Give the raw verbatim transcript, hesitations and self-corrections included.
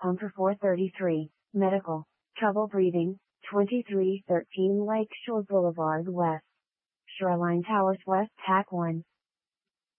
home for four thirty-three, medical, trouble breathing, twenty-three thirteen Lakeshore Boulevard West, Shoreline Towers West, Tac one.